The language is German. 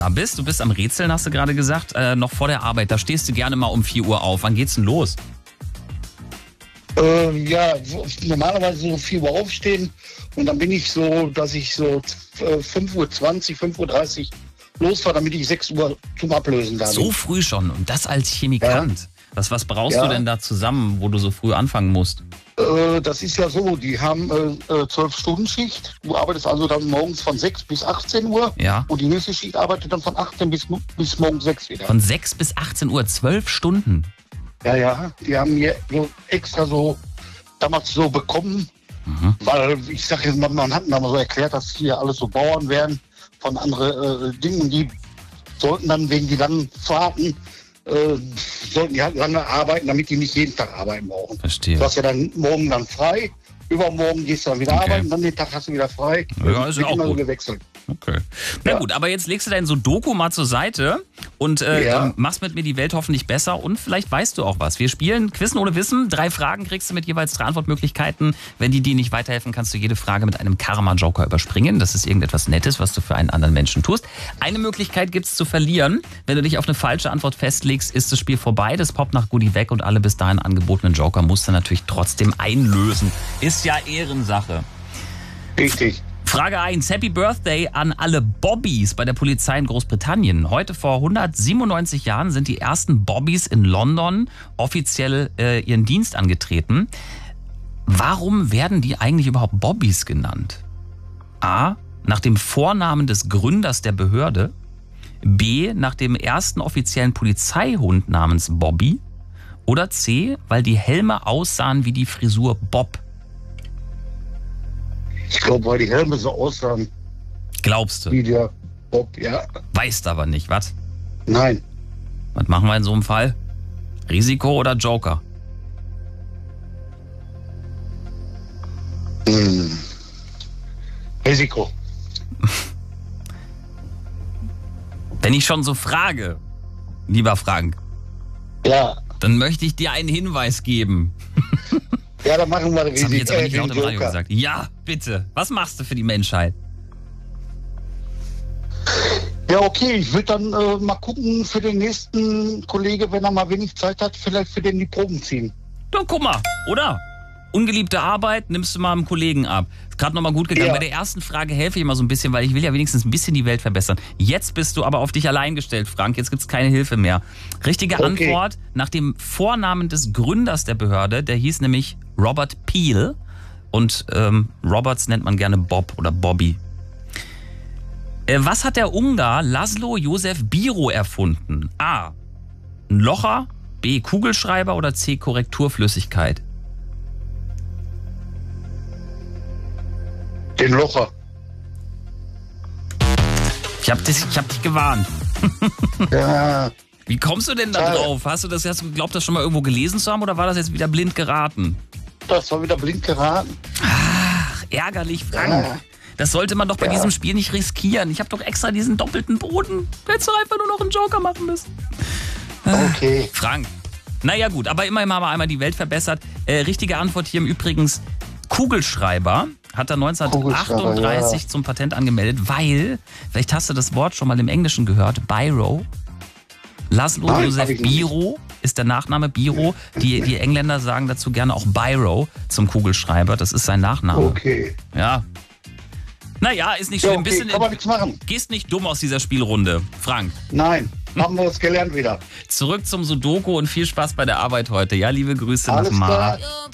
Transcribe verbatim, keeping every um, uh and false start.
bist. Du bist am Rätseln, hast du gerade gesagt, äh, noch vor der Arbeit. Da stehst du gerne mal um vier Uhr auf. Wann geht's denn los? Äh, ja, so- normalerweise so vier Uhr aufstehen und dann bin ich so, dass ich so äh, fünf Uhr zwanzig, fünf Uhr dreißig losfahre, damit ich sechs Uhr zum Ablösen da bin. So früh schon und das als Chemikant. Was, was brauchst Ja. du denn da zusammen, wo du so früh anfangen musst? Äh, das ist ja so, die haben zwölf Stunden Schicht. Du arbeitest also dann morgens von sechs bis achtzehn Uhr Ja. und die nächste Schicht arbeitet dann von achtzehn bis, mo- bis morgens sechs wieder. Von sechs bis achtzehn Uhr, zwölf Stunden. Ja, ja, die haben mir so extra so damals so bekommen, Mhm. weil ich sage jetzt mal, man hat mir mal so erklärt, dass hier alles so Bauern wären von anderen äh, Dingen, die sollten dann wegen die langen Fahrten, äh, sollten die halt lange arbeiten, damit die nicht jeden Tag arbeiten brauchen. Verstehe. Du hast ja dann morgen dann frei, übermorgen gehst du dann wieder Okay. arbeiten, dann den Tag hast du wieder frei. Ja, ist ja Wird auch immer so gut. gewechselt. Okay. Na Ja. gut, aber jetzt legst du dein Sudoku mal zur Seite und äh, Ja. ähm, machst mit mir die Welt hoffentlich besser und vielleicht weißt du auch was. Wir spielen Quizzen ohne Wissen. Drei Fragen kriegst du mit jeweils drei Antwortmöglichkeiten. Wenn die dir nicht weiterhelfen, kannst du jede Frage mit einem Karma-Joker überspringen. Das ist irgendetwas Nettes, was du für einen anderen Menschen tust. Eine Möglichkeit gibt's zu verlieren. Wenn du dich auf eine falsche Antwort festlegst, ist das Spiel vorbei. Das poppt nach Goodie weg und alle bis dahin angebotenen Joker musst du natürlich trotzdem einlösen. Ist ja Ehrensache. Richtig. Frage eins. Happy Birthday an alle Bobbys bei der Polizei in Großbritannien. Heute vor hundertsiebenundneunzig Jahren sind die ersten Bobbys in London offiziell äh, ihren Dienst angetreten. Warum werden die eigentlich überhaupt Bobbys genannt? A. Nach dem Vornamen des Gründers der Behörde. B. Nach dem ersten offiziellen Polizeihund namens Bobby. Oder C. Weil die Helme aussahen wie die Frisur Bob. Ich glaube, weil die Helme so aussahen Glaubst du? wie der Bob, ja. Weißt aber nicht, was? Nein. Was machen wir in so einem Fall? Risiko oder Joker? Hm. Risiko. Wenn ich schon so frage, lieber Frank, Ja. dann möchte ich dir einen Hinweis geben. Ja, dann machen wir Das habe ich jetzt aber nicht den laut im Radio Joker. gesagt. Ja, bitte. Was machst du für die Menschheit? Ja, okay, ich würde dann äh, mal gucken für den nächsten Kollege, wenn er mal wenig Zeit hat, vielleicht für den die Proben ziehen. Na, guck mal, oder? Ungeliebte Arbeit nimmst du mal einem Kollegen ab. Ist gerade nochmal gut gegangen. Ja. Bei der ersten Frage helfe ich immer so ein bisschen, weil ich will ja wenigstens ein bisschen die Welt verbessern. Jetzt bist du aber auf dich allein gestellt, Frank. Jetzt gibt's keine Hilfe mehr. Richtige Okay. Antwort nach dem Vornamen des Gründers der Behörde. Der hieß nämlich Robert Peel. Und ähm, Roberts nennt man gerne Bob oder Bobby. Äh, was hat der Ungar Laszlo Josef Biro erfunden? A. Ein Locher, B. Kugelschreiber oder C. Korrekturflüssigkeit? Den Locher. Ich hab, dich, ich hab dich gewarnt. Ja, Wie kommst du denn da Schade. drauf? Hast du das jetzt geglaubt, das schon mal irgendwo gelesen zu haben oder war das jetzt wieder blind geraten? das war wieder blind geraten. Ach, ärgerlich, Frank. Ja. Das sollte man doch bei Ja. diesem Spiel nicht riskieren. Ich habe doch extra diesen doppelten Boden. Hättest du einfach nur noch einen Joker machen müssen. Okay. Frank. Naja gut, aber immerhin haben wir einmal die Welt verbessert. Äh, richtige Antwort hier im Übrigens Kugelschreiber. Hat er neunzehnhundertachtunddreißig ja. zum Patent angemeldet, weil, vielleicht hast du das Wort schon mal im Englischen gehört, Biro. Laszlo Nein, hab Josef ich nicht. Biro ist der Nachname Biro. Die, die Engländer sagen dazu gerne auch Biro zum Kugelschreiber. Das ist sein Nachname. Okay. Ja. Naja, ist nicht Ja, schlimm. okay, Bisschen, kann man nichts machen. gehst nicht dumm aus dieser Spielrunde, Frank. Nein, haben wir was gelernt wieder. Zurück zum Sudoku und viel Spaß bei der Arbeit heute. Ja, liebe Grüße Alles nach Mara. klar.